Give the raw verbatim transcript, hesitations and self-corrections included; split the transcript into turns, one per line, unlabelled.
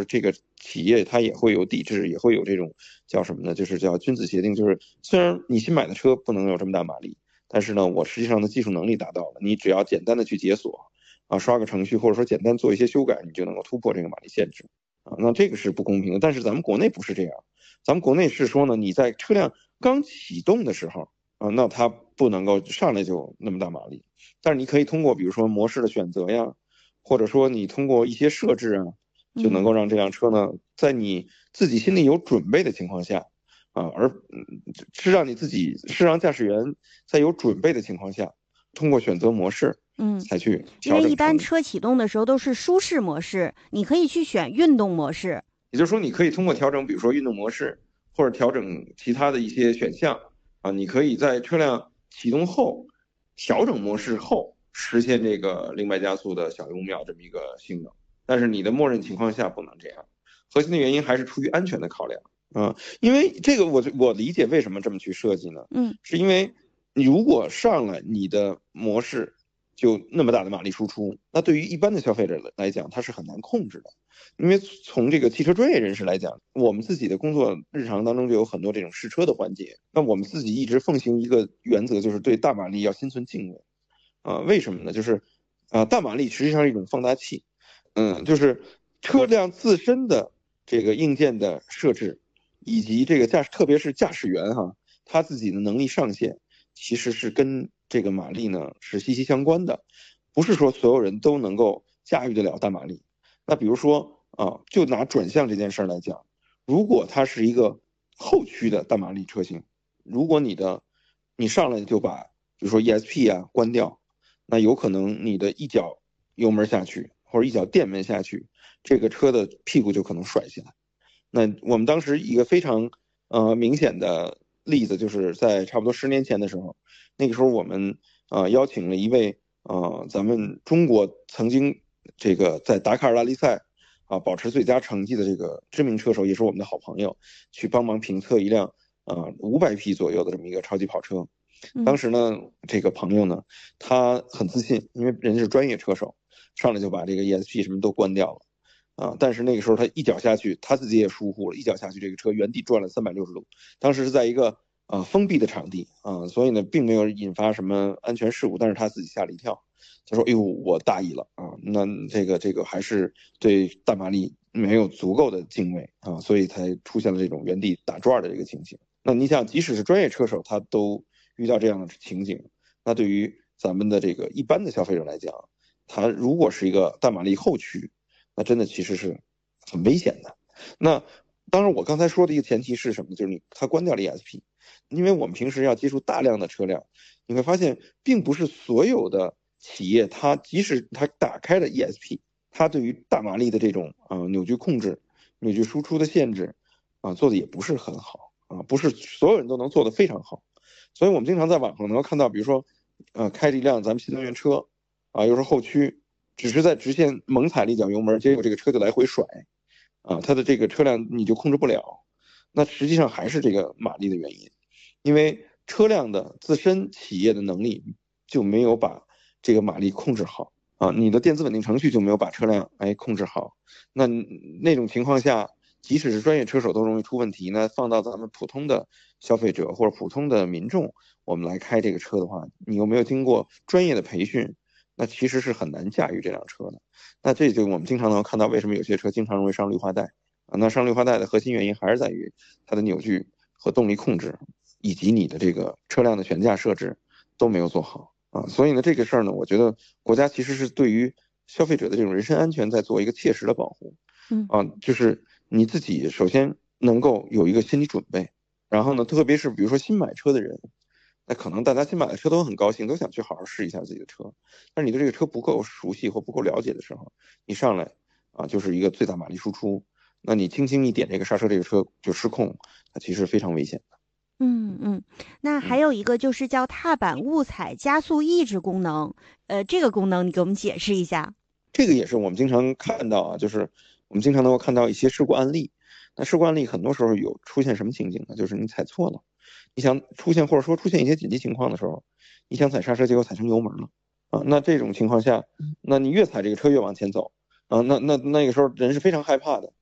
候，这个企业它也会有抵制，也会有这种叫什么呢？就是叫君子协定，就是虽然你新买的车不能有这么大马力，但是呢，我实际上的技术能力达到了，你只要简单的去解锁啊，刷个程序，或者说简单做一些修改，你就能够突破这个马力限制啊。那这个是不公平的，但是咱们国内不是这样，咱们国内是说呢，你在车辆刚启动的时候啊，那它不能够上来就那么大马力，但是你可以通过比如说模式的选择呀，或者说你通过一些设置啊，就能够让这辆车呢，在你自己心里有准备的情况下啊，而是让你自己是让驾驶员在有准备的情况下，通过选择模式，
嗯，
才去
因为
调整成。
一般车启动的时候都是舒适模式，你可以去选运动模式。
也就是说，你可以通过调整，比如说运动模式，或者调整其他的一些选项啊，你可以在车辆启动后调整模式后实现这个零百加速的小于五秒这么一个性能。但是你的默认情况下不能这样，核心的原因还是出于安全的考量啊。因为这个我我理解为什么这么去设计呢？
嗯，
是因为你如果上来你的模式就那么大的马力输出，那对于一般的消费者来讲，它是很难控制的。因为从这个汽车专业人士来讲，我们自己的工作日常当中就有很多这种试车的环节。那我们自己一直奉行一个原则，就是对大马力要心存敬畏啊。为什么呢？就是啊，大马力实际上是一种放大器，嗯，就是车辆自身的这个硬件的设置，以及这个驾驶，特别是驾驶员哈，他自己的能力上限，其实是跟这个马力呢是息息相关的，不是说所有人都能够驾驭得了大马力。那比如说啊，就拿转向这件事来讲，如果它是一个后驱的大马力车型，如果你的你上来就把比如说 E S P 啊关掉，那有可能你的一脚油门下去或者一脚电门下去，这个车的屁股就可能甩下来。那我们当时一个非常呃明显的例子，就是在差不多十年前的时候，那个时候我们呃邀请了一位呃咱们中国曾经这个在达喀尔拉力赛啊保持最佳成绩的这个知名车手，也是我们的好朋友，去帮忙评测一辆呃五百匹左右的这么一个超级跑车。当时呢，这个朋友呢，他很自信，因为人家是专业车手，上来就把这个 E S P 什么都关掉了。啊！但是那个时候他一脚下去，他自己也疏忽了，一脚下去，这个车原地转了三百六十度。当时是在一个啊、呃、封闭的场地啊，所以呢并没有引发什么安全事故，但是他自己吓了一跳，他说：“哎呦，我大意了啊！那这个这个还是对大马力没有足够的敬畏啊，所以才出现了这种原地打转的这个情形。那你想，即使是专业车手，他都遇到这样的情景，那对于咱们的这个一般的消费者来讲，他如果是一个大马力后驱，那真的其实是很危险的。那当然，我刚才说的一个前提是什么？就是你它关掉了 E S P， 因为我们平时要接触大量的车辆，你会发现，并不是所有的企业，它即使它打开了 E S P， 它对于大马力的这种啊、呃、扭矩控制、扭矩输出的限制啊、呃、做的也不是很好啊，不是所有人都能做得非常好。所以我们经常在网上能够看到，比如说，呃，开着一辆咱们新能源车啊，又是后驱。只是在直线猛踩了一脚油门，结果这个车就来回甩，啊，它的这个车辆你就控制不了。那实际上还是这个马力的原因，因为车辆的自身企业的能力就没有把这个马力控制好啊，你的电子稳定程序就没有把车辆哎控制好。那那种情况下，即使是专业车手都容易出问题。那放到咱们普通的消费者或者普通的民众，我们来开这个车的话，你有没有经过专业的培训？那其实是很难驾驭这辆车的。那这就我们经常能看到，为什么有些车经常容易上绿化带啊？那上绿化带的核心原因还是在于它的扭矩和动力控制，以及你的这个车辆的悬架设置都没有做好啊。所以呢，这个事儿呢，我觉得国家其实是对于消费者的这种人身安全在做一个切实的保护。
嗯
啊，就是你自己首先能够有一个心理准备，然后呢，特别是比如说新买车的人。那可能大家新买的车都很高兴，都想去好好试一下自己的车，但是你对这个车不够熟悉或不够了解的时候，你上来啊就是一个最大马力输出，那你轻轻一点这个刹车，这个车就失控，它其实非常危险的。
嗯嗯，那还
嗯，
有一个就是叫踏板误踩加速抑制功能，呃，这个功能你给我们解释一下。
这个也是我们经常看到啊，就是我们经常能够看到一些事故案例。那事故案例很多时候有出现什么情景呢？就是你踩错了，你想出现或者说出现一些紧急情况的时候，你想踩刹车，结果踩成油门了啊。那这种情况下，那你越踩这个车越往前走啊，那那那个时候人是非常害怕的